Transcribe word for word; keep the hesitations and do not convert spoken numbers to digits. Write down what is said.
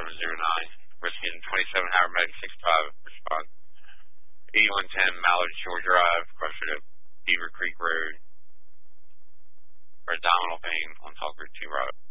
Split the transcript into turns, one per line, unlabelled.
seven zero nine. Risking twenty-seven Howard Medic six five response. eighty-one ten Mallard Shore Drive, crusher to Beaver Creek Road. For abdominal pain on Talk Route two right.